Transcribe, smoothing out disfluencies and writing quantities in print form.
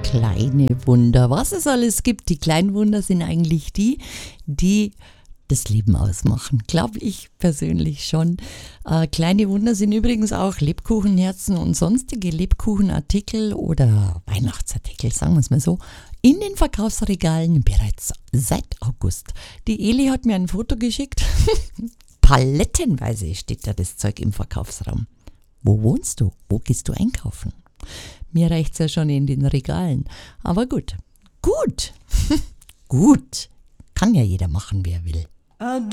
Kleine Wunder. Was es alles gibt, die kleinen Wunder sind eigentlich die das Leben ausmachen. Glaube ich persönlich schon. Kleine Wunder sind übrigens auch Lebkuchenherzen und sonstige Lebkuchenartikel oder Weihnachtsartikel, sagen wir es mal so, in den Verkaufsregalen bereits seit August. Die Eli hat mir ein Foto geschickt. Palettenweise steht da das Zeug im Verkaufsraum. Wo wohnst du? Wo gehst du einkaufen? Mir reicht's ja schon in den Regalen. Aber gut. Gut. Gut. Kann ja jeder machen, wer will.